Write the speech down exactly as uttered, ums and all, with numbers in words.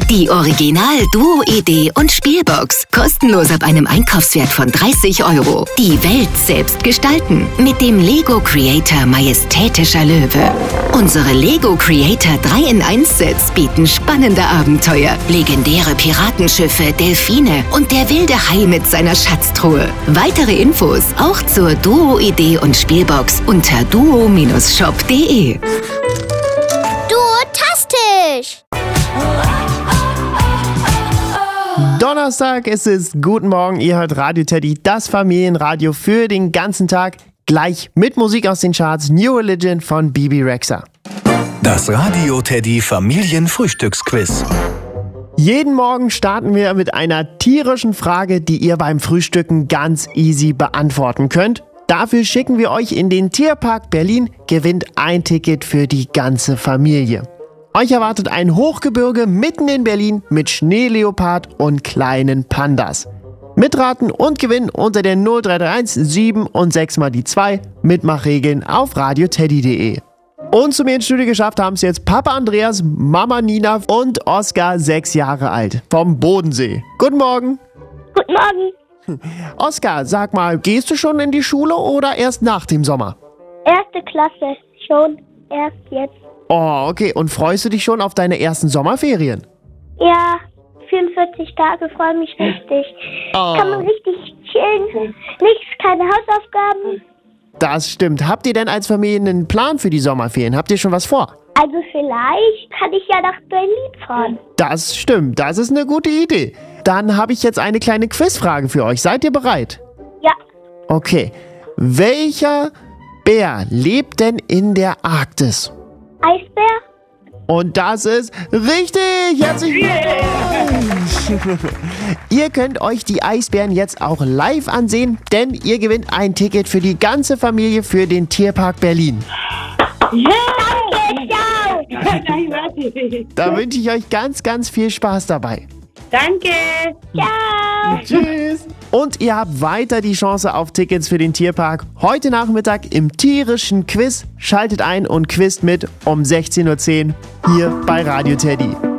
Die Original-Duo-Idee und Spielbox. Kostenlos ab einem Einkaufswert von dreißig Euro. Die Welt selbst gestalten. Mit dem Lego Creator Majestätischer Löwe. Unsere Lego Creator drei in eins Sets bieten spannende Abenteuer, legendäre Piratenschiffe, Delfine und der wilde Hai mit seiner Schatztruhe. Weitere Infos auch zur Duo-Idee und Spielbox unter duo Bindestrich shop punkt de. Duotastisch! Donnerstag ist es. Guten Morgen, ihr hört Radio Teddy, das Familienradio für den ganzen Tag. Gleich mit Musik aus den Charts, New Religion von Bebe Rexha. Das Radio Teddy Familienfrühstücksquiz. Jeden Morgen starten wir mit einer tierischen Frage, die ihr beim Frühstücken ganz easy beantworten könnt. Dafür schicken wir euch in den Tierpark Berlin, gewinnt ein Ticket für die ganze Familie. Euch erwartet ein Hochgebirge mitten in Berlin mit Schneeleopard und kleinen Pandas. Mitraten und gewinnen unter der null drei drei eins sieben und sechs mal die zwei. Mitmachregeln auf radioteddy punkt de. Und zu mir ins Studio geschafft haben es jetzt Papa Andreas, Mama Nina und Oskar, sechs Jahre alt, vom Bodensee. Guten Morgen. Guten Morgen. Oskar, sag mal, gehst du schon in die Schule oder erst nach dem Sommer? Erste Klasse, schon erst jetzt. Oh, okay. Und freust du dich schon auf deine ersten Sommerferien? Ja, vierundvierzig Tage, freue mich richtig. Oh. Kann man richtig chillen, nichts, keine Hausaufgaben. Das stimmt. Habt ihr denn als Familie einen Plan für die Sommerferien? Habt ihr schon was vor? Also vielleicht kann ich ja nach Berlin fahren. Das stimmt. Das ist eine gute Idee. Dann habe ich jetzt eine kleine Quizfrage für euch. Seid ihr bereit? Ja, Okay. Welcher Bär lebt denn in der Arktis? Eisbär? Und das ist richtig! Herzlichen Glückwunsch! Ihr könnt euch die Eisbären jetzt auch live ansehen, denn ihr gewinnt ein Ticket für die ganze Familie für den Tierpark Berlin. Danke, ciao! Da wünsche ich euch ganz, ganz viel Spaß dabei. Danke. Ciao! Tschüss! Und ihr habt weiter die Chance auf Tickets für den Tierpark. Heute Nachmittag im tierischen Quiz. Schaltet ein und quizt mit um sechzehn Uhr zehn hier bei Radio Teddy.